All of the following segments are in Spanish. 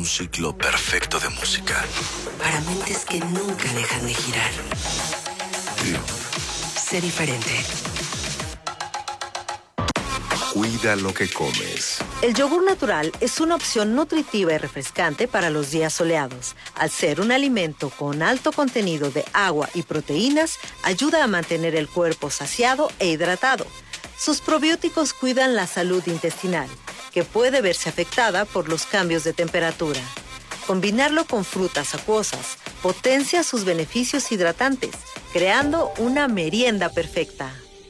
un ciclo perfecto de música. Para mentes que nunca dejan de girar. Sé diferente. Cuida lo que comes. El yogur natural es una opción nutritiva y refrescante para los días soleados. Al ser un alimento con alto contenido de agua y proteínas, ayuda a mantener el cuerpo saciado e hidratado. Sus probióticos cuidan la salud intestinal, que puede verse afectada por los cambios de temperatura. Combinarlo con frutas acuosas potencia sus beneficios hidratantes, creando una merienda perfecta.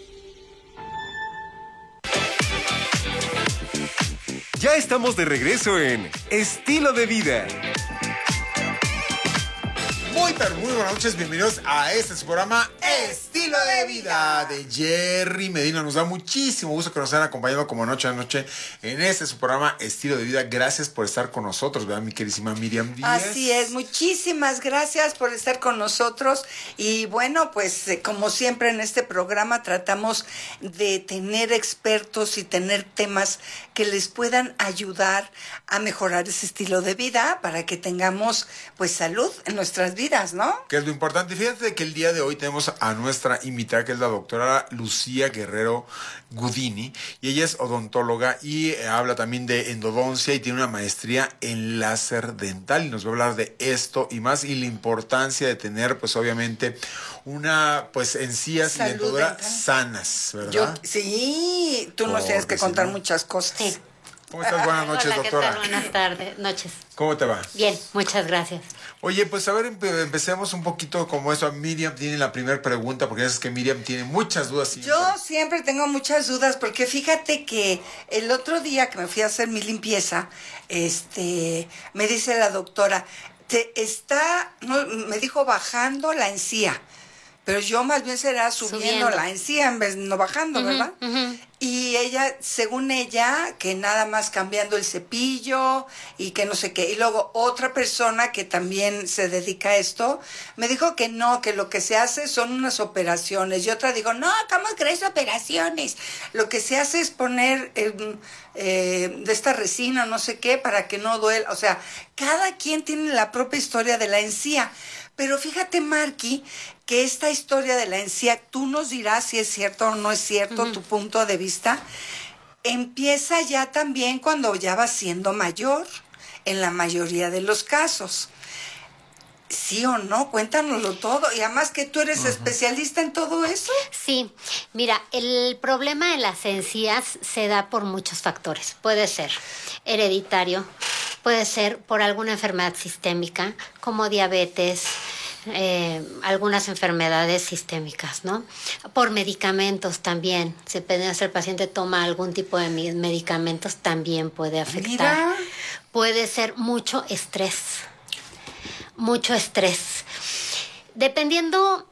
Ya estamos de regreso en Estilo de Vida. Muy buenas noches, bienvenidos a este su programa Estilo de Vida de Jerry Medina. Nos da muchísimo gusto que nos hayan acompañado como noche a noche en este su programa Estilo de Vida. Gracias por estar con nosotros, ¿verdad, mi queridísima Miriam Díaz? Así es, muchísimas gracias por estar con nosotros. Y bueno, pues como siempre en este programa tratamos de tener expertos y tener temas que les puedan ayudar a mejorar ese estilo de vida para que tengamos pues salud en nuestras vidas, ¿no? Que es lo importante. Fíjate que el día de hoy tenemos a nuestra invitada, que es la doctora Lucía Guerrero Gudini, y ella es odontóloga y habla también de endodoncia y tiene una maestría en láser dental, y nos va a hablar de esto y más, y la importancia de tener pues obviamente una pues encías y dentadura sanas, ¿verdad? Sí, tú nos tienes que contar muchas cosas. Sí. ¿Cómo estás? Buenas noches, Hola, doctora. ¿qué tal? Buenas tardes, noches. ¿Cómo te va? Bien, muchas gracias. Oye, pues a ver, empecemos un poquito como eso. Miriam tiene la primera pregunta, porque es que Miriam tiene muchas dudas siempre. Yo siempre tengo muchas dudas, porque fíjate que el otro día que me fui a hacer mi limpieza, me dice la doctora, me dijo bajando la encía, pero yo más bien será subiendo la encía en vez de no bajando, ¿verdad? Uh-huh. Y ella, según ella, que nada más cambiando el cepillo y que no sé qué. Y luego otra persona que también se dedica a esto, me dijo que no, que lo que se hace son unas operaciones. Y otra digo, no, ¿cómo crees operaciones? Lo que se hace es poner de esta resina, no sé qué, para que no duela. O sea, cada quien tiene la propia historia de la encía. Pero fíjate, Marky, que esta historia de la encía, tú nos dirás si es cierto o no es cierto, tu punto de vista, empieza ya también cuando ya vas siendo mayor, en la mayoría de los casos. ¿Sí o no? Cuéntanoslo todo. Y además que tú eres especialista en todo eso. Sí, mira, el problema de las encías se da por muchos factores. Puede ser hereditario, puede ser por alguna enfermedad sistémica, como diabetes, algunas enfermedades sistémicas, ¿no? Por medicamentos también. Si el paciente toma algún tipo de medicamentos, también puede afectar. Mira. Puede ser mucho estrés. Mucho estrés. Dependiendo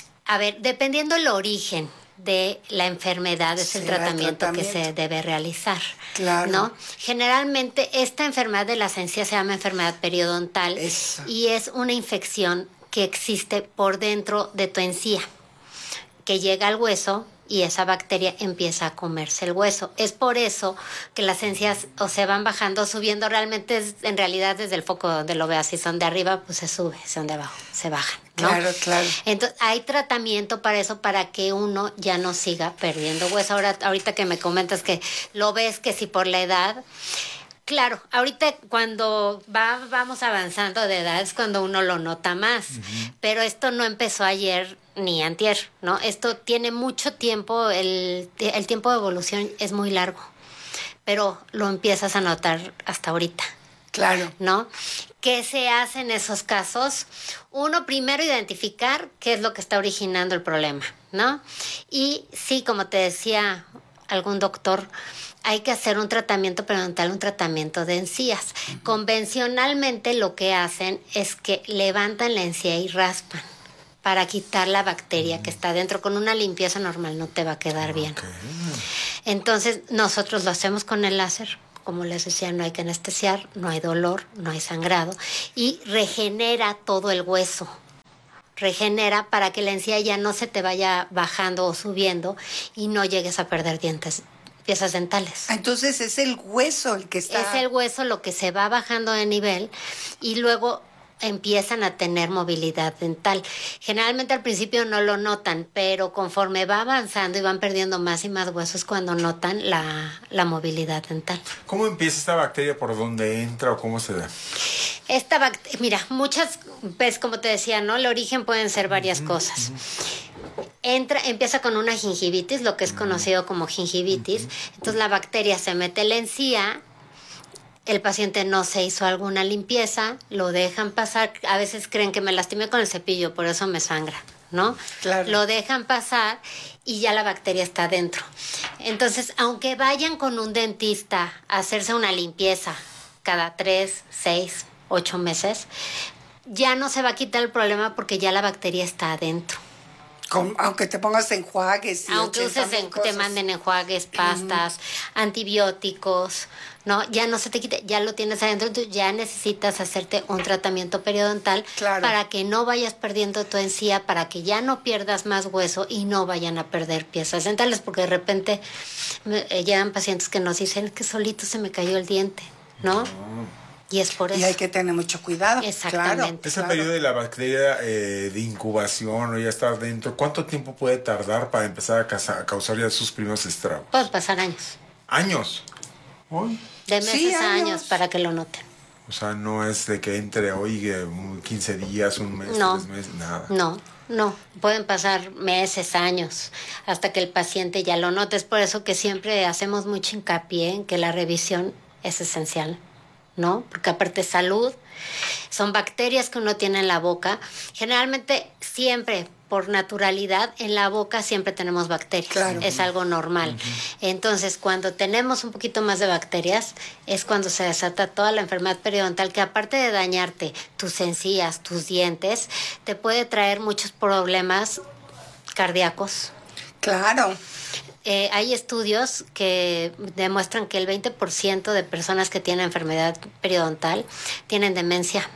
el origen de la enfermedad, es el tratamiento que se debe realizar. Claro. ¿No? Generalmente esta enfermedad de las encías se llama enfermedad periodontal. Eso. Y es una infección que existe por dentro de tu encía, que llega al hueso y esa bacteria empieza a comerse el hueso. Es por eso que las encías o se van bajando o subiendo. Realmente en realidad desde el foco donde lo veas, si son de arriba, pues se sube, si son de abajo, se bajan, ¿no? Claro, claro. Entonces hay tratamiento para eso, para que uno ya no siga perdiendo hueso. Ahorita que me comentas que lo ves que si por la edad... Claro, ahorita cuando vamos avanzando de edad es cuando uno lo nota más, pero esto no empezó ayer ni antier, ¿no? Esto tiene mucho tiempo, el tiempo de evolución es muy largo, pero lo empiezas a notar hasta ahorita. Claro. ¿No? ¿Qué se hace en esos casos? Uno, primero identificar qué es lo que está originando el problema, ¿no? Y sí, como te decía algún doctor, hay que hacer un tratamiento periodontal, un tratamiento de encías. Convencionalmente lo que hacen es que levantan la encía y raspan para quitar la bacteria que está dentro. Con una limpieza normal no te va a quedar bien. Entonces nosotros lo hacemos con el láser. Como les decía, no hay que anestesiar, no hay dolor, no hay sangrado y regenera todo el hueso. Regenera para que la encía ya no se te vaya bajando o subiendo y no llegues a perder dientes piezas dentales. Entonces es el hueso el que está... Es el hueso lo que se va bajando de nivel y luego empiezan a tener movilidad dental. Generalmente al principio no lo notan, pero conforme va avanzando y van perdiendo más y más huesos cuando notan la movilidad dental. ¿Cómo empieza esta bacteria? ¿Por dónde entra o cómo se da? Esta bacteria, mira, muchas veces, como te decía, ¿no? El origen pueden ser varias cosas. Empieza con una gingivitis, lo que es conocido como gingivitis. Entonces la bacteria se mete en la encía. El paciente no se hizo alguna limpieza, lo dejan pasar, a veces creen que me lastimé con el cepillo, por eso me sangra, ¿no? Claro. Lo dejan pasar y ya la bacteria está dentro. Entonces, aunque vayan con un dentista a hacerse una limpieza cada 3, 6, 8 meses, ya no se va a quitar el problema porque ya la bacteria está adentro. Aunque te pongas enjuagues y aunque te manden enjuagues, pastas, antibióticos, no, ya no se te quite, ya lo tienes adentro, entonces ya necesitas hacerte un tratamiento periodontal para que no vayas perdiendo tu encía, para que ya no pierdas más hueso y no vayan a perder piezas dentales, porque de repente llegan pacientes que nos dicen que solito se me cayó el diente, ¿no? Y es por eso. Y hay que tener mucho cuidado. Exactamente. Ese periodo de la bacteria de incubación o ya estar dentro, ¿cuánto tiempo puede tardar para empezar a causar ya sus primeros estragos? Pueden pasar años. ¿Años? ¿Hoy? De meses a años para que lo noten. O sea, no es de que entre hoy 15 días, un mes, 3 meses, nada. No, pueden pasar meses, años, hasta que el paciente ya lo note. Es por eso que siempre hacemos mucho hincapié en que la revisión es esencial, ¿no? Porque aparte salud, son bacterias que uno tiene en la boca. Generalmente siempre, por naturalidad, en la boca siempre tenemos bacterias. Claro. Es algo normal. Entonces, cuando tenemos un poquito más de bacterias, es cuando se desata toda la enfermedad periodontal, que aparte de dañarte tus encías, tus dientes, te puede traer muchos problemas cardíacos. Claro. Hay estudios que demuestran que el 20% de personas que tienen enfermedad periodontal tienen demencia.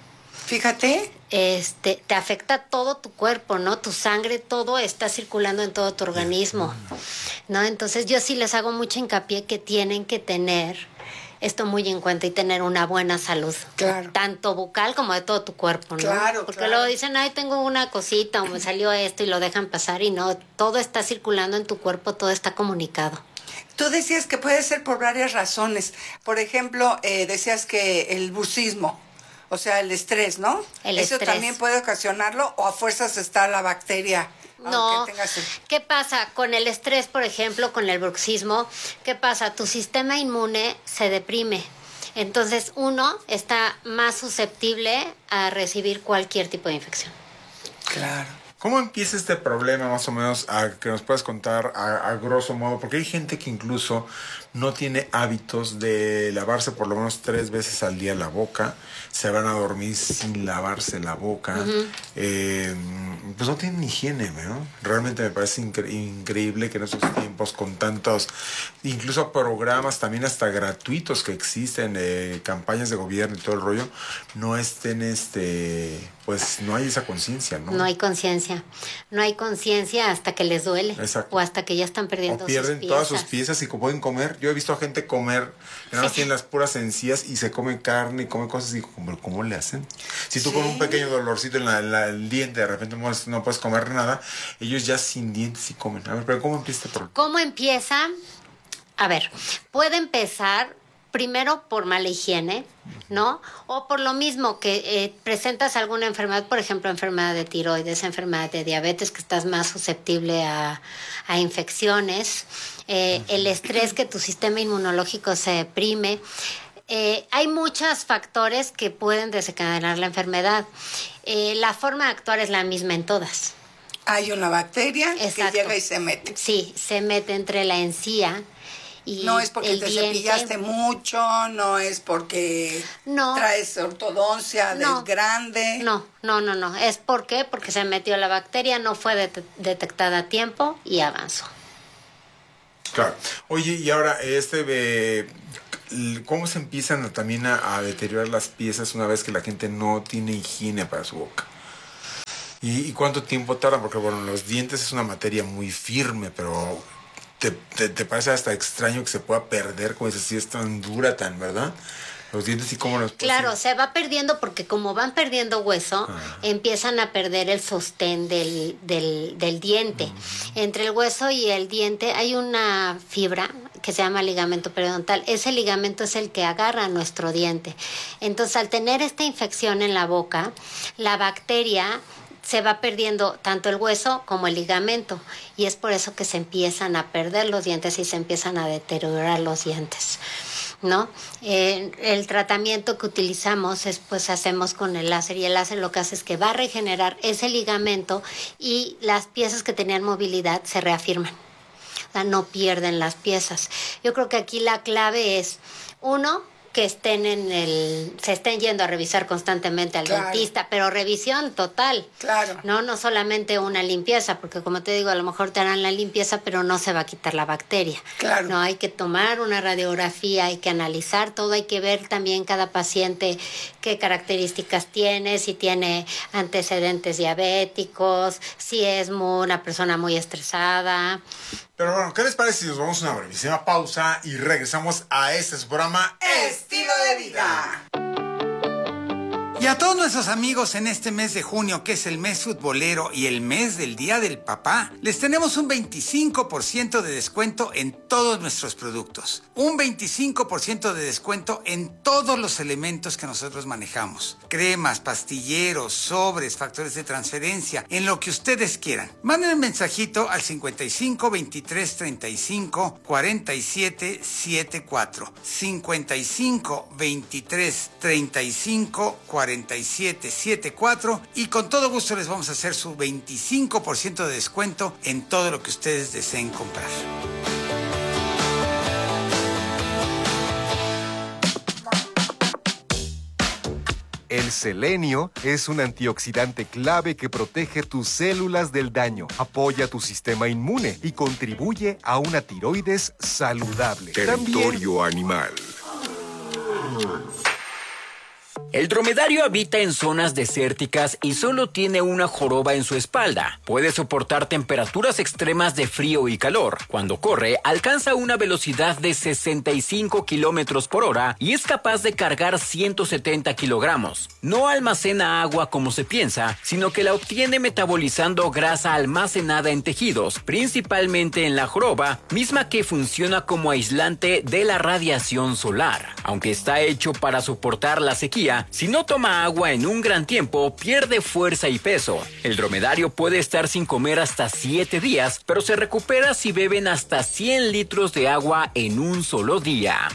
Fíjate. Te afecta todo tu cuerpo, ¿no? Tu sangre, todo está circulando en todo tu organismo, ¿no? Entonces yo sí les hago mucho hincapié que tienen que tener esto muy en cuenta y tener una buena salud. Claro. Tanto bucal como de todo tu cuerpo, ¿no? Claro, porque claro. luego dicen, ay, tengo una cosita o me salió esto y lo dejan pasar y no, todo está circulando en tu cuerpo, todo está comunicado. Tú decías que puede ser por varias razones. Por ejemplo, decías que el bruxismo, o sea, el estrés, ¿no? Eso estrés también puede ocasionarlo, o a fuerzas está la bacteria. No, ¿qué pasa con el estrés, por ejemplo, con el bruxismo? ¿Qué pasa? Tu sistema inmune se deprime. Entonces, uno está más susceptible a recibir cualquier tipo de infección. Claro. ¿Cómo empieza este problema, más o menos, que nos puedas contar a grosso modo? Porque hay gente que incluso no tiene hábitos de lavarse por lo menos 3 veces al día la boca, se van a dormir sin lavarse la boca, pues no tienen higiene, ¿no? Realmente me parece increíble que en estos tiempos con tantos, incluso programas también hasta gratuitos que existen, campañas de gobierno y todo el rollo, no estén, pues no hay esa conciencia, ¿no? No hay conciencia. No hay conciencia hasta que les duele. Exacto. O hasta que ya están perdiendo sus piezas. O pierden todas sus piezas y pueden comer. Yo he visto a gente comer, nada más tienen las puras encías y se come carne y come cosas y digo, ¿cómo le hacen? Si tú con un pequeño dolorcito en el diente de repente no puedes comer nada, ellos ya sin dientes y comen. A ver, pero ¿cómo empieza este problema? ¿Cómo empieza? A ver, puede empezar primero por mala higiene, ¿no? O por lo mismo que presentas alguna enfermedad, por ejemplo, enfermedad de tiroides, enfermedad de diabetes, que estás más susceptible a infecciones, el estrés, que tu sistema inmunológico se deprime. Hay muchos factores que pueden desencadenar la enfermedad. La forma de actuar es la misma en todas. Hay una bacteria Exacto. que llega y se mete. Sí, se mete entre la encía y no es porque el te diente. cepillaste mucho, no es porque traes ortodoncia del grande. No. ¿Es por qué? Porque se metió la bacteria, no fue detectada a tiempo y avanzó. Claro. Oye, y ahora, ¿cómo se empiezan también a deteriorar las piezas una vez que la gente no tiene higiene para su boca? ¿Y cuánto tiempo tarda? Porque, bueno, los dientes es una materia muy firme, pero te parece hasta extraño que se pueda perder, como dices, si es tan dura, ¿verdad? Los dientes y cómo los... Claro, se va perdiendo porque como van perdiendo hueso, empiezan a perder el sostén del diente. Entre el hueso y el diente hay una fibra que se llama ligamento periodontal. Ese ligamento es el que agarra nuestro diente. Entonces, al tener esta infección en la boca, la bacteria se va perdiendo tanto el hueso como el ligamento. Y es por eso que se empiezan a perder los dientes y se empiezan a deteriorar los dientes, ¿no? El tratamiento que utilizamos es, pues, hacemos con el láser, y el láser lo que hace es que va a regenerar ese ligamento y las piezas que tenían movilidad se reafirman. O sea, no pierden las piezas. Yo creo que aquí la clave es, uno, que se estén yendo a revisar constantemente al dentista, pero revisión total. Claro. No solamente una limpieza, porque como te digo, a lo mejor te harán la limpieza, pero no se va a quitar la bacteria. Claro. No, hay que tomar una radiografía, hay que analizar todo, hay que ver también cada paciente qué características tiene, si tiene antecedentes diabéticos, si es una persona muy estresada. Pero bueno, ¿qué les parece si nos vamos a una brevísima pausa y regresamos a este su programa Estilo de Vida? Y a todos nuestros amigos en este mes de junio, que es el mes futbolero y el mes del Día del Papá, les tenemos un 25% de descuento en todos nuestros productos. Un 25% de descuento en todos los elementos que nosotros manejamos. Cremas, pastilleros, sobres, factores de transferencia, en lo que ustedes quieran. Manden un mensajito al 55 23 35 47 74. 55 23 35 4774, y con todo gusto les vamos a hacer su 25% de descuento en todo lo que ustedes deseen comprar. El selenio es un antioxidante clave que protege tus células del daño, apoya tu sistema inmune y contribuye a una tiroides saludable. Territorio animal. El dromedario habita en zonas desérticas y solo tiene una joroba en su espalda. Puede soportar temperaturas extremas de frío y calor. Cuando corre, alcanza una velocidad de 65 kilómetros por hora y es capaz de cargar 170 kilogramos. No almacena agua como se piensa, sino que la obtiene metabolizando grasa almacenada en tejidos, principalmente en la joroba, misma que funciona como aislante de la radiación solar. Aunque está hecho para soportar la sequía, si no toma agua en un gran tiempo, pierde fuerza y peso. El dromedario puede estar sin comer hasta 7 días, pero se recupera si beben hasta 100 litros de agua en un solo día.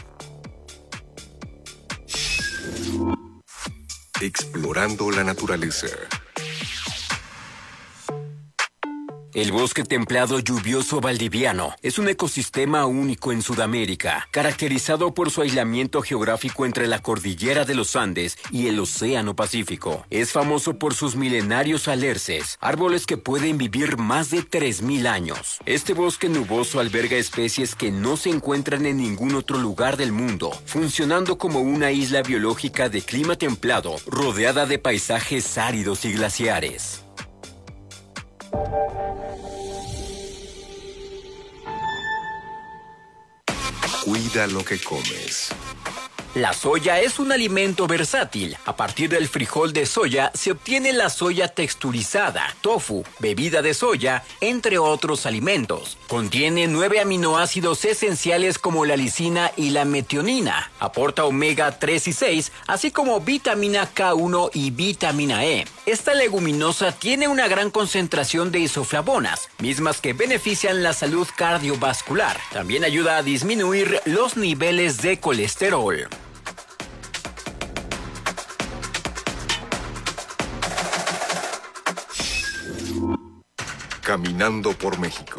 Explorando la naturaleza. El bosque templado lluvioso valdiviano es un ecosistema único en Sudamérica, caracterizado por su aislamiento geográfico entre la cordillera de los Andes y el Océano Pacífico. Es famoso por sus milenarios alerces, árboles que pueden vivir más de 3.000 años. Este bosque nuboso alberga especies que no se encuentran en ningún otro lugar del mundo, funcionando como una isla biológica de clima templado, rodeada de paisajes áridos y glaciares. Cuida lo que comes. La soya es un alimento versátil. A partir del frijol de soya se obtiene la soya texturizada, tofu, bebida de soya, entre otros alimentos. Contiene 9 aminoácidos esenciales como la lisina y la metionina. Aporta omega 3 y 6, así como vitamina K1 y vitamina E. Esta leguminosa tiene una gran concentración de isoflavonas, mismas que benefician la salud cardiovascular. También ayuda a disminuir los niveles de colesterol. Caminando por México.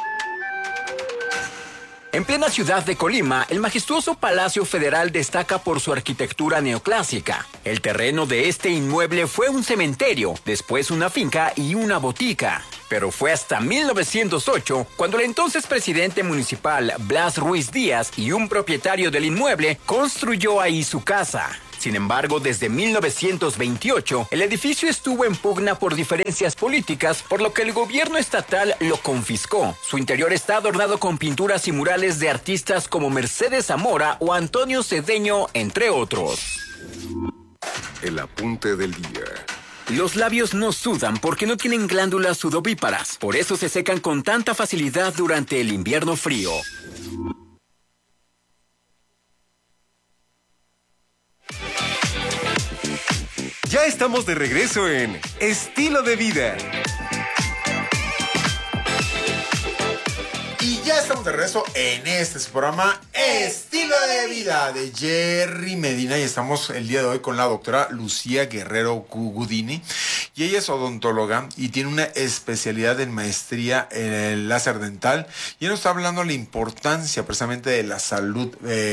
En plena ciudad de Colima, el majestuoso Palacio Federal destaca por su arquitectura neoclásica. El terreno de este inmueble fue un cementerio, después una finca y una botica. Pero fue hasta 1908 cuando el entonces presidente municipal Blas Ruiz Díaz y un propietario del inmueble construyó ahí su casa. Sin embargo, desde 1928, el edificio estuvo en pugna por diferencias políticas, por lo que el gobierno estatal lo confiscó. Su interior está adornado con pinturas y murales de artistas como Mercedes Zamora o Antonio Cedeño, entre otros. El apunte del día. Los labios no sudan porque no tienen glándulas sudovíparas. Por eso se secan con tanta facilidad durante el invierno frío. Ya estamos de regreso en Estilo de Vida. Y ya estamos de regreso en este su programa Estilo de Vida de Jerry Medina, y estamos el día de hoy con la doctora Lucía Guerrero Gudini, y ella es odontóloga y tiene una especialidad en maestría en el láser dental, y ella nos está hablando de la importancia precisamente de la salud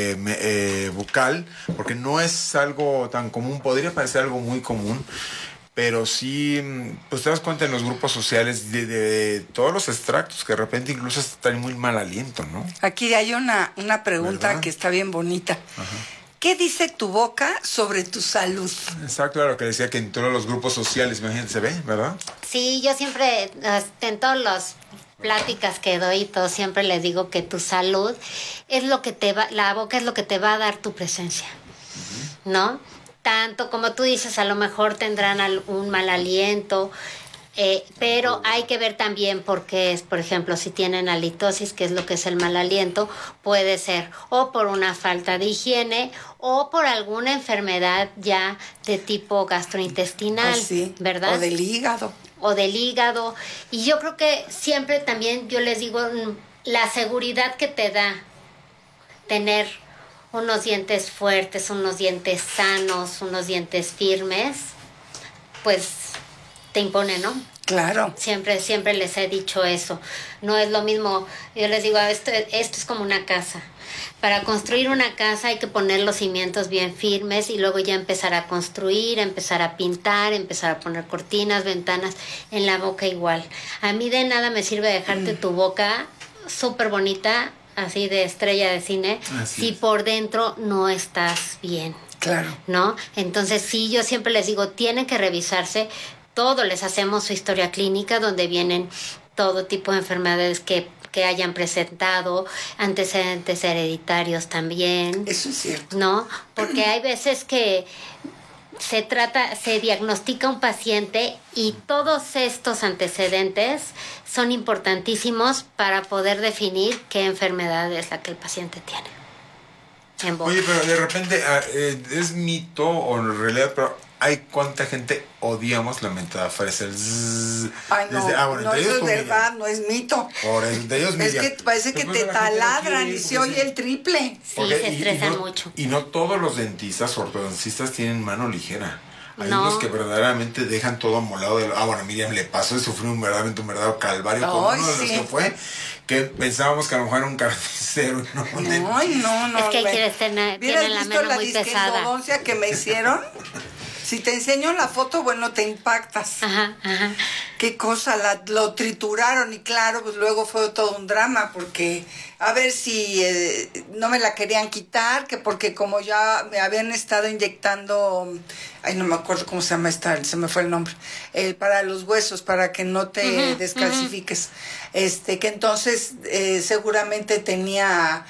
bucal, porque no es algo tan común, podría parecer algo muy común, pero sí, pues te das cuenta en los grupos sociales de todos los extractos que de repente incluso están muy mal aliento, ¿no? Aquí hay una pregunta, ¿verdad?, que está bien bonita. Ajá. ¿Qué dice tu boca sobre tu salud? Exacto, era lo que decía, que en todos los grupos sociales, imagínate, se ve, ¿verdad? Sí, yo siempre, en todas las pláticas que doy y todo, siempre les digo que tu salud es lo que la boca es lo que te va a dar tu presencia, ¿no? Tanto como tú dices, a lo mejor tendrán un mal aliento, pero hay que ver también por qué es. Por ejemplo, si tienen halitosis, que es lo que es el mal aliento, puede ser o por una falta de higiene o por alguna enfermedad ya de tipo gastrointestinal, sí, ¿verdad? O del hígado. O del hígado. Y yo creo que siempre también yo les digo, la seguridad que te da tener unos dientes fuertes, unos dientes sanos, unos dientes firmes, pues te impone, ¿no? Claro. Siempre les he dicho eso. No es lo mismo, yo les digo, esto es como una casa. Para construir una casa hay que poner los cimientos bien firmes y luego ya empezar a construir, empezar a pintar, empezar a poner cortinas, ventanas. En la boca igual. A mí de nada me sirve dejarte tu boca súper bonita, así de estrella de cine, si por dentro no estás bien. Claro. ¿No? Entonces sí, yo siempre les digo, tienen que revisarse. Todo les hacemos su historia clínica, donde vienen todo tipo de enfermedades que hayan presentado, antecedentes hereditarios también. Eso es cierto. ¿No? Porque hay veces que se diagnostica un paciente y todos estos antecedentes son importantísimos para poder definir qué enfermedad es la que el paciente tiene. Oye, pero de repente es mito o en realidad, pero hay cuánta gente odiamos la mentada fresa. Ay, no, no, eso es verdad, no es mito. Por eso, de ellos, es que parece que te taladran y se oye el triple. Sí, se estresan mucho. Y no todos los dentistas, ortodoncistas tienen mano ligera. Hay unos que verdaderamente dejan todo amolado. Bueno, Miriam le pasó y sufrió un verdadero calvario con uno de los que fue, que pensábamos que a lo mejor era un carnicero. No. Es que tienen la mano muy pesada. ¿Vieras que me hicieron? Si te enseño la foto, bueno, te impactas. Ajá. Qué cosa, lo trituraron y claro, pues luego fue todo un drama porque a ver si no me la querían quitar, que porque como ya me habían estado inyectando, ay, no me acuerdo cómo se llama se me fue el nombre, para los huesos, para que no te descalcifiques. Que entonces seguramente tenía...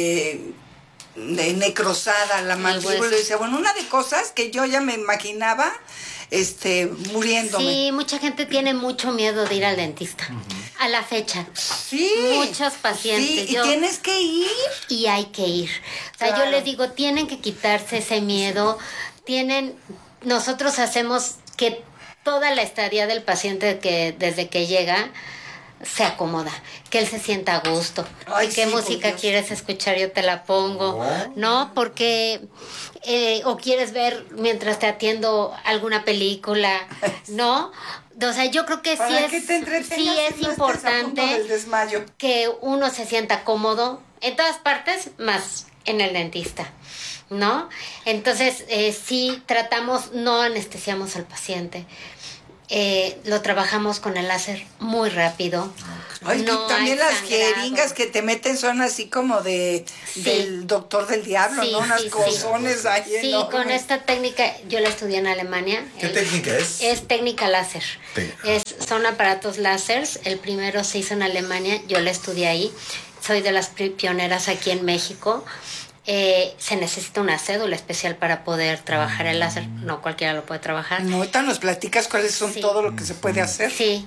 necrosada la mandíbula, y decía, bueno, una de cosas que yo ya me imaginaba muriéndome. Sí, mucha gente tiene mucho miedo de ir al dentista. A la fecha. Sí. Muchos pacientes. Sí, y tienes que ir. Y hay que ir. O sea, yo les digo, tienen que quitarse ese miedo. Nosotros hacemos que toda la estadía del paciente desde que llega se acomoda, que él se sienta a gusto. Ay, ¿Qué música quieres escuchar? Yo te la pongo, ¿no? Porque o quieres ver mientras te atiendo alguna película, ¿no? O sea, yo creo que sí es importante que uno se sienta cómodo en todas partes, más en el dentista, ¿no? Entonces, sí tratamos, no anestesiamos al paciente. lo trabajamos con el láser muy rápido. Ay, No también hay las sangrado. jeringas que te meten son así como Sí. del doctor del diablo, Sí, ¿no? Unas sí, sí. cozones ahí Sí, enormes. con esta técnica yo la estudié en Alemania. ¿Qué técnica es? Es técnica láser. Te- Son aparatos láseres. El primero se hizo en Alemania, yo la estudié ahí. Soy de las pioneras aquí en México. Se necesita una cédula especial para poder trabajar el láser. No cualquiera lo puede trabajar. No, ahorita nos platicas cuáles son Sí. todo lo que se puede hacer. Sí,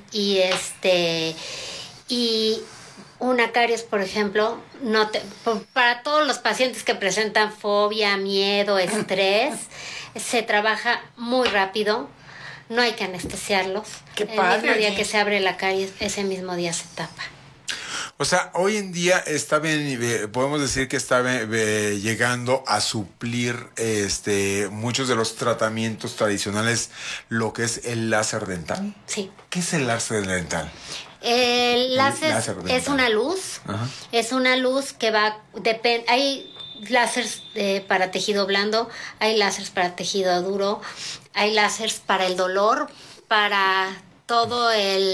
y una caries, por ejemplo, para todos los pacientes que presentan fobia, miedo, estrés, se trabaja muy rápido, no hay que anestesiarlos. Qué El padre. mismo día que se abre la caries, ese mismo día se tapa. O sea, hoy en día podemos decir que está llegando a suplir muchos de los tratamientos tradicionales, lo que es el láser dental. Sí. ¿Qué es el láser dental? El láser láser dental. es una luz, Ajá. es una luz que hay láseres para tejido blando, hay láseres para tejido duro, hay láseres para el dolor, para todo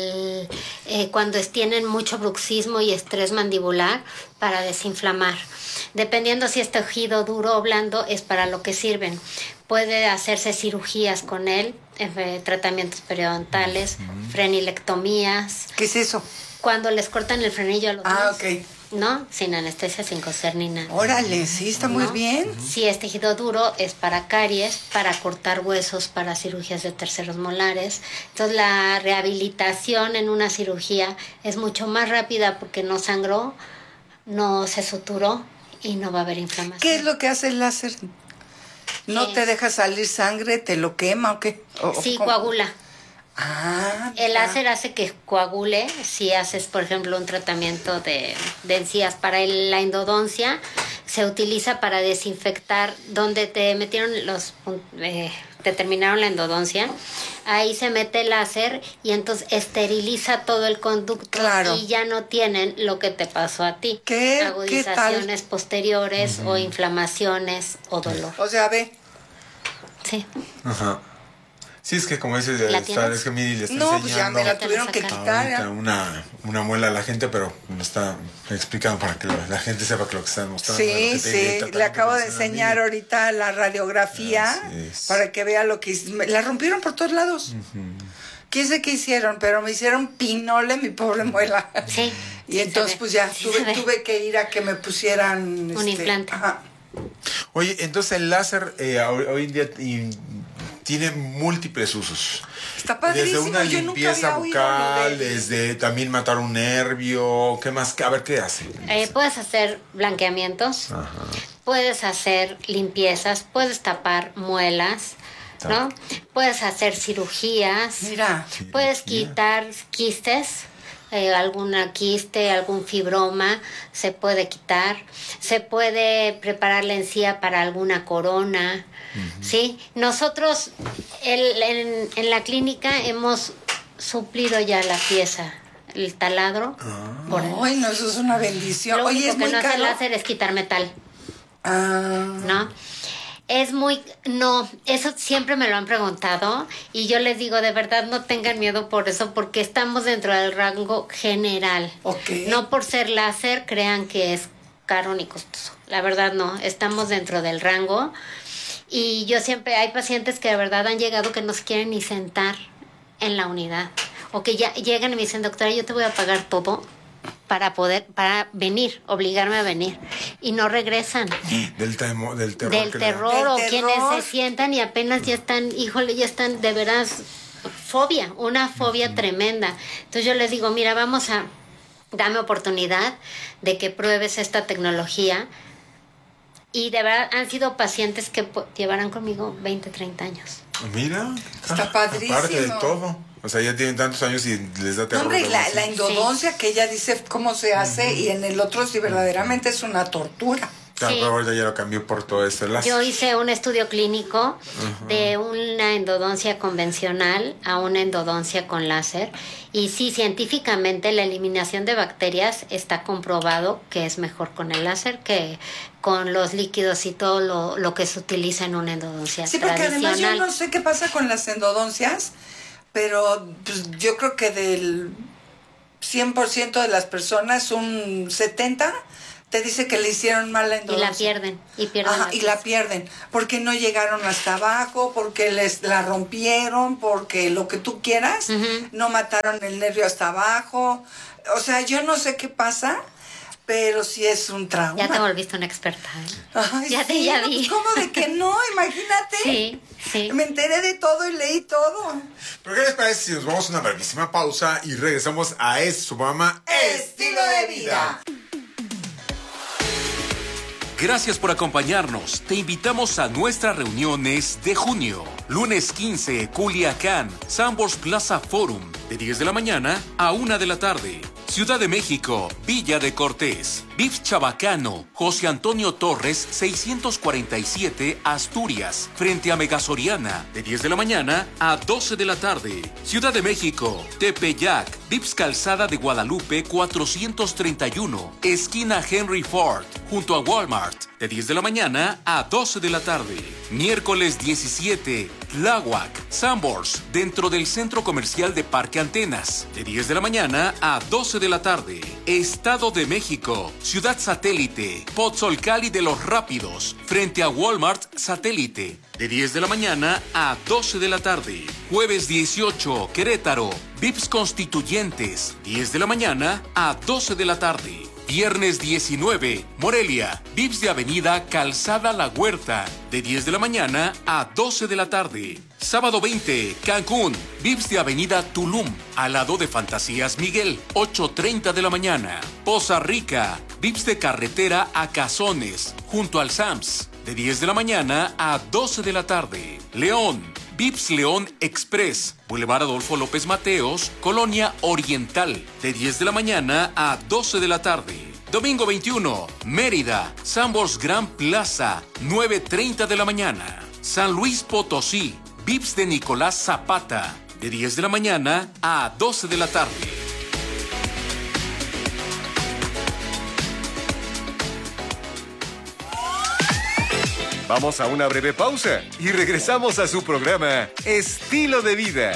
cuando tienen mucho bruxismo y estrés mandibular, para desinflamar. Dependiendo si es tejido duro o blando, es para lo que sirven. Puede hacerse cirugías con él, tratamientos periodontales, frenilectomías. ¿Qué es eso? Cuando les cortan el frenillo a los Ah, niños, ok. ¿no? Sin anestesia, sin coser ni nada. Órale, sí, está muy ¿No? bien. Si es tejido duro, es para caries, para cortar huesos, para cirugías de terceros molares. Entonces la rehabilitación en una cirugía es mucho más rápida porque no sangró, no se suturó y no va a haber inflamación. ¿Qué es lo que hace el láser? ¿No te deja salir sangre? ¿Te lo quema o qué? Sí, ¿cómo? coagula. Ah, El ya. láser hace que coagule. Si haces, por ejemplo, un tratamiento de encías para la endodoncia, se utiliza para desinfectar donde te metieron te terminaron la endodoncia. Ahí se mete el láser y entonces esteriliza todo el conducto. Claro. Y ya no tienen lo que te pasó a ti. ¿Qué tal? Agudizaciones posteriores o inflamaciones o dolor. O sea, ve. Sí. Ajá. Sí, es que como dices, ¿La tienes? es que Miri le está No, pues ya enseñando me la tuvieron que quitar. ahorita una muela a la gente, pero me está explicando para que la gente sepa que lo que están mostrando. lo Sí, que sí, le acabo de enseñar ahorita la radiografía Así es. para que vea lo que la rompieron por todos lados. ¿Quién sé qué hicieron? Pero me hicieron pinole mi pobre muela. Sí. Y entonces ve, pues ya sí se ve. tuve que ir a que me pusieran Un implante. Ajá. Oye, entonces el láser hoy en día tiene múltiples usos. Está padrísimo, Desde una yo nunca limpieza había oído bucal, ni de- desde también matar un nervio, ¿qué más? A ver, ¿qué hace? Puedes hacer blanqueamientos, puedes hacer limpiezas, puedes tapar muelas, ¿no? Puedes hacer cirugías, Mira, puedes quitar quistes, alguna quiste, algún fibroma, se puede quitar, se puede preparar la encía para alguna corona, ¿sí? Nosotros en la clínica hemos suplido ya la pieza, el taladro, por el ay, no, eso es una bendición. lo Oye, único es que muy no hace el caro. láser es quitar metal, Ah, ¿no? No, eso siempre me lo han preguntado y yo les digo, de verdad no tengan miedo por eso, porque estamos dentro del rango general. ok. No por ser láser crean que es caro ni costoso. La verdad no, estamos dentro del rango y yo siempre, hay pacientes que de verdad han llegado que no se quieren ni sentar en la unidad o que ya llegan y me dicen, doctora, yo te voy a pagar todo para venir, obligarme a venir y no regresan. Del terror. Del que le da. terror o Del quienes terror. se sientan y apenas ya están, híjole, ya están de veras una fobia tremenda. Entonces yo les digo, mira, dame oportunidad de que pruebes esta tecnología y de verdad han sido pacientes que llevarán conmigo 20, 30 años. Mira, Está padrísimo. aparte de todo. O sea, ya tienen tantos años y les da No, terror. hombre, y algo así. la endodoncia que ella dice cómo se hace y en el otro sí verdaderamente es una tortura. Claro, Sí. pero ahorita ya lo cambió por todo este láser. Yo hice un estudio clínico de una endodoncia convencional a una endodoncia con láser y sí, científicamente la eliminación de bacterias está comprobado que es mejor con el láser que con los líquidos y todo lo que se utiliza en una endodoncia Sí, porque tradicional. además yo no sé qué pasa con las endodoncias. pero pues, yo creo que del 100% de las personas, un 70% te dice que le hicieron mal la endodoncia. Y la pierden. Y la pierden. Porque no llegaron hasta abajo, porque la rompieron, porque lo que tú quieras, no mataron el nervio hasta abajo. O sea, yo no sé qué pasa, pero sí es un trauma. Ya te volviste una experta, ¿eh? Ay, ya sí, ya vi. ¿Cómo de que no? Imagínate. Sí. Me enteré de todo y leí todo. ¿Pero qué les parece si nos vamos a una brevísima pausa y regresamos a su programa Estilo de Vida? Gracias por acompañarnos. Te invitamos a nuestras reuniones de junio. Lunes 15, Culiacán, Sanborns Plaza Forum, de 10 de la mañana a 1 de la tarde. Ciudad de México, Villa de Cortés. Vips Chabacano, José Antonio Torres, 647, Asturias, frente a Megasoriana, de 10 de la mañana a 12 de la tarde. Ciudad de México, Tepeyac, Vips Calzada de Guadalupe, 431, esquina Henry Ford, junto a Walmart, de 10 de la mañana a 12 de la tarde. Miércoles 17, Tláhuac, Sanborns, dentro del Centro Comercial de Parque Antenas, de 10 de la mañana a 12 de la tarde. Estado de México, Ciudad Satélite, Pozzolcali de los Rápidos, frente a Walmart Satélite, de 10 de la mañana a 12 de la tarde. Jueves 18, Querétaro, Vips Constituyentes, 10 de la mañana a 12 de la tarde. Viernes 19, Morelia, Vips de Avenida Calzada La Huerta, de 10 de la mañana a 12 de la tarde. Sábado 20, Cancún, Vips de Avenida Tulum, al lado de Fantasías Miguel, 8:30 de la mañana. Poza Rica, Vips de Carretera a Cazones, junto al Sams, de 10 de la mañana a 12 de la tarde. León, Vips León Express, Boulevard Adolfo López Mateos, Colonia Oriental, de 10 de la mañana a 12 de la tarde. Domingo 21, Mérida, Sanborns Gran Plaza, 9:30 de la mañana. San Luis Potosí, Vips de Nicolás Zapata, de 10 de la mañana a 12 de la tarde. Vamos a una breve pausa y regresamos a su programa Estilo de Vida.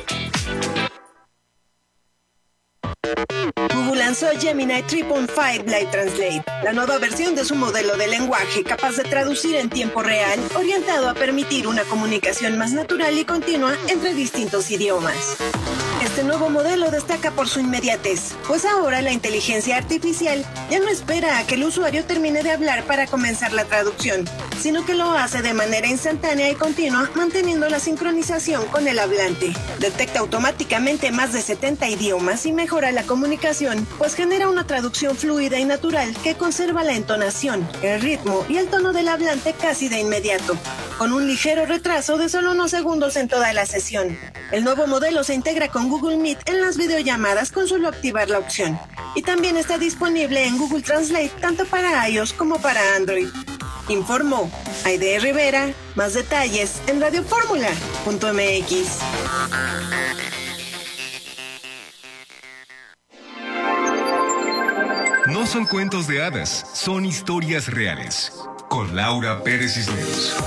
Google lanzó Gemini 3.5 Live Translate, la nueva versión de su modelo de lenguaje capaz de traducir en tiempo real, orientado a permitir una comunicación más natural y continua entre distintos idiomas. Este nuevo modelo destaca por su inmediatez, pues ahora la inteligencia artificial ya no espera a que el usuario termine de hablar para comenzar la traducción, sino que lo hace de manera instantánea y continua, manteniendo la sincronización con el hablante. Detecta automáticamente más de 70 idiomas y mejora la comunicación, pues genera una traducción fluida y natural que conserva la entonación, el ritmo y el tono del hablante casi de inmediato, con un ligero retraso de solo unos segundos en toda la sesión. El nuevo modelo se integra con Google Meet en las videollamadas con solo activar la opción. Y también está disponible en Google Translate tanto para iOS como para Android. Informó Aide Rivera. Más detalles en radioformula.mx. No son cuentos de hadas, son historias reales. Con Laura Pérez Cisneros.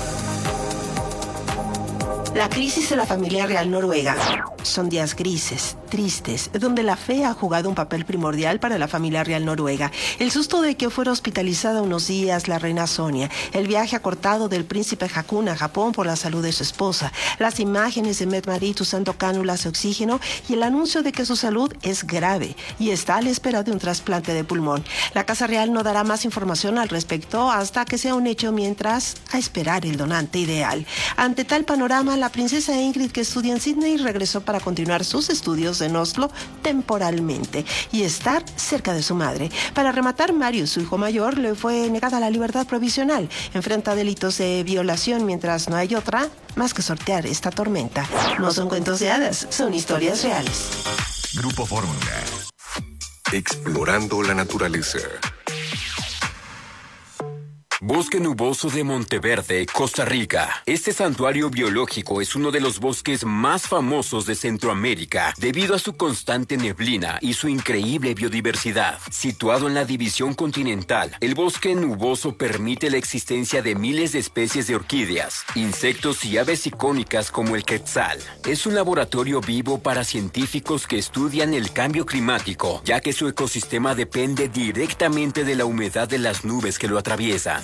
La crisis de la familia real noruega son días grises, tristes, donde la fe ha jugado un papel primordial para la familia real noruega. El susto de que fuera hospitalizada unos días la reina Sonia, el viaje acortado del príncipe Haakon a Japón por la salud de su esposa, las imágenes de Mette-Marit usando cánulas de oxígeno y el anuncio de que su salud es grave y está a la espera de un trasplante de pulmón. La Casa Real no dará más información al respecto hasta que sea un hecho, mientras a esperar el donante ideal. Ante tal panorama, la princesa Ingrid, que estudia en Sydney, regresó para continuar sus estudios en Oslo temporalmente y estar cerca de su madre. Para rematar, Marius, su hijo mayor, le fue negada la libertad provisional. Enfrenta delitos de violación, mientras no hay otra más que sortear esta tormenta. No son cuentos de hadas, son historias reales. Grupo Fórmula. Explorando la naturaleza. Bosque Nuboso de Monteverde, Costa Rica. Este santuario biológico es uno de los bosques más famosos de Centroamérica debido a su constante neblina y su increíble biodiversidad. Situado en la división continental, el bosque nuboso permite la existencia de miles de especies de orquídeas, insectos y aves icónicas como el quetzal. Es un laboratorio vivo para científicos que estudian el cambio climático, ya que su ecosistema depende directamente de la humedad de las nubes que lo atraviesan.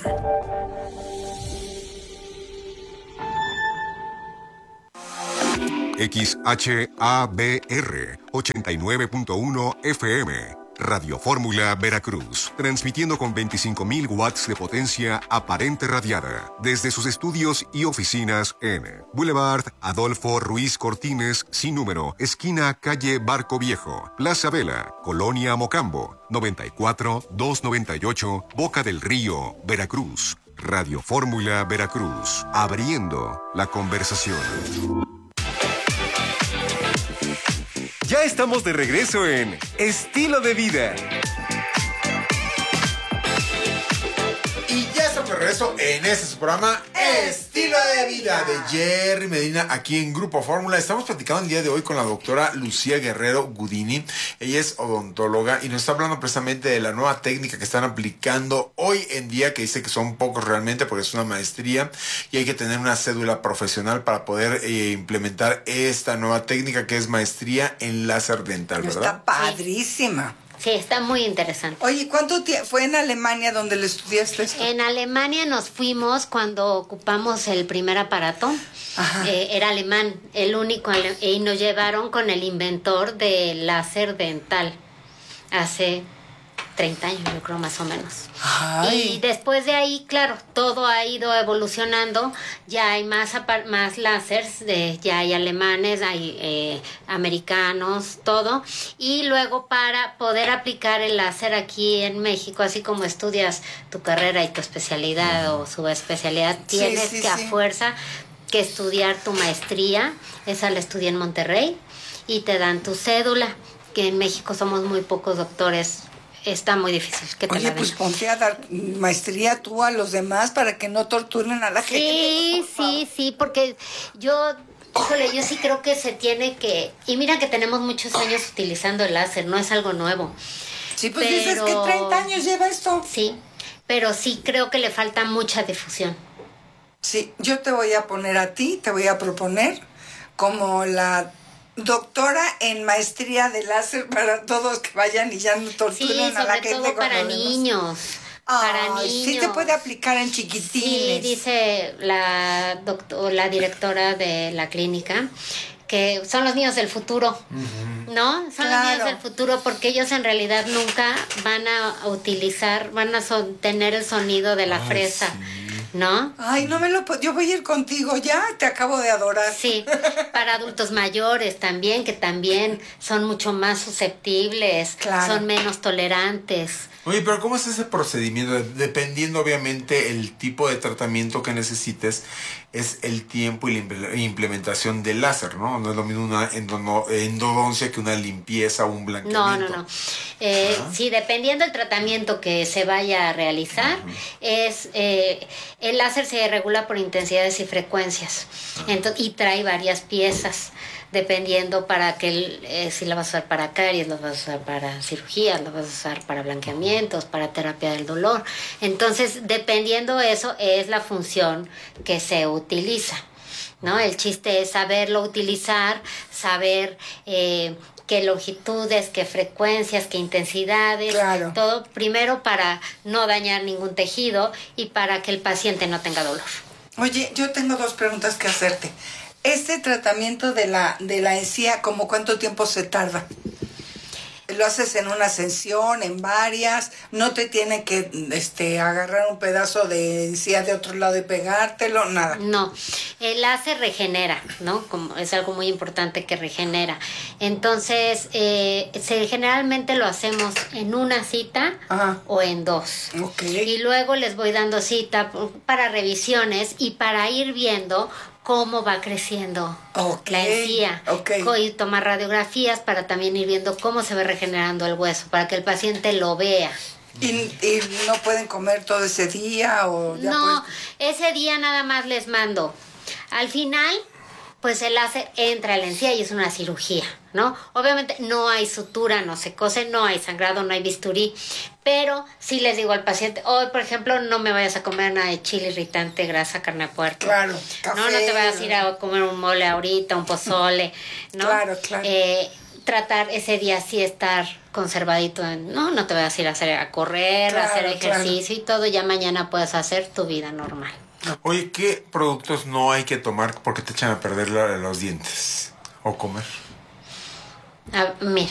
XHABR 89.1 FM, Radio Fórmula Veracruz, transmitiendo con 25.000 watts de potencia aparente radiada desde sus estudios y oficinas en Boulevard Adolfo Ruiz Cortines, sin número, esquina calle Barco Viejo, Plaza Vela, Colonia Mocambo, 94-298, Boca del Río, Veracruz. Radio Fórmula Veracruz, abriendo la conversación. Ya estamos de regreso en Estilo de Vida. Y ya estamos de regreso en este su programa Estilo de Vida de Jerry Medina aquí en Grupo Fórmula. Estamos platicando el día de hoy con la doctora Lucía Guerrero Gudini. Ella es odontóloga y nos está hablando precisamente de la nueva técnica que están aplicando hoy en día, que dice que son pocos realmente porque es una maestría y hay que tener una cédula profesional para poder implementar esta nueva técnica que es maestría en láser dental, ¿verdad? Está padrísima. Sí, está muy interesante. Oye, ¿cuánto tiempo fue en Alemania donde le estudiaste esto? En Alemania nos fuimos cuando ocupamos el primer aparato. Era alemán, el único, y nos llevaron con el inventor del láser dental hace 30 años, yo creo, más o menos. Ay. Y después de ahí, claro, todo ha ido evolucionando. Ya hay más láseres, ya hay alemanes, hay americanos, todo. Y luego para poder aplicar el láser aquí en México, así como estudias tu carrera y tu especialidad o subespecialidad, tienes que a fuerza que estudiar tu maestría. Esa la estudié en Monterrey y te dan tu cédula, que en México somos muy pocos doctores. Está muy difícil que te la den. Pues ponte a dar maestría tú a los demás para que no torturen a la gente. Sí, porque yo sí creo que se tiene que... Y mira que tenemos muchos años utilizando el láser, no es algo nuevo. Sí, pues dices que 30 años lleva esto. Sí, pero sí creo que le falta mucha difusión. Sí, yo te voy a poner a ti, te voy a proponer como la... doctora en maestría de láser para todos que vayan y ya no torturen a la gente. Sí, sobre todo para niños. Para niños. Sí se puede aplicar en chiquitines. Sí, dice la directora de la clínica que son los niños del futuro, ¿no? Son los niños del futuro porque ellos en realidad nunca van a utilizar, van a tener el sonido de la fresa. Sí. ¿No? Ay, no me lo puedo. Yo voy a ir contigo, ya te acabo de adorar. Sí, para adultos mayores también, que también son mucho más susceptibles, son menos tolerantes. Oye, pero ¿cómo es ese procedimiento? Dependiendo obviamente el tipo de tratamiento que necesites, es el tiempo y la implementación del láser, ¿no? No es lo mismo una endodoncia que una limpieza o un blanqueamiento. No. Sí, dependiendo del tratamiento que se vaya a realizar, el láser se regula por intensidades y frecuencias. Y trae varias piezas. Dependiendo para que si la vas a usar para caries, la vas a usar para cirugías, la vas a usar para blanqueamientos, para terapia del dolor. Entonces, dependiendo de eso, es la función que se utiliza, ¿no? El chiste es saberlo utilizar, saber qué longitudes, qué frecuencias, qué intensidades, todo primero para no dañar ningún tejido y para que el paciente no tenga dolor. Oye, yo tengo 2 preguntas que hacerte. Este tratamiento de la encía, ¿cómo cuánto tiempo se tarda? ¿Lo haces en una sesión, en varias? ¿No te tiene que agarrar un pedazo de encía de otro lado y pegártelo? Nada. No, el láser regenera, ¿no? Como es algo muy importante que regenera. Entonces, generalmente lo hacemos en una cita o en 2. Okay. Y luego les voy dando cita para revisiones y para ir viendo cómo va creciendo la encía. Y tomar radiografías para también ir viendo cómo se va regenerando el hueso, para que el paciente lo vea. ¿Y no pueden comer todo ese día o ya? No, ese día nada más les mando. Al final, pues el láser entra a la encía y es una cirugía, ¿no? Obviamente no hay sutura, no se cose, no hay sangrado, no hay bisturí, pero sí les digo al paciente, hoy por ejemplo no me vayas a comer nada de chile irritante, grasa, carne de puerco. Claro, café. No te vayas a ir a comer un mole ahorita, un pozole, ¿no? Claro. Tratar ese día sí estar conservadito, no te vayas a ir a correr, a hacer ejercicio y todo, ya mañana puedes hacer tu vida normal. Oye, ¿qué productos no hay que tomar porque te echan a perder los dientes? ¿O comer? Mira,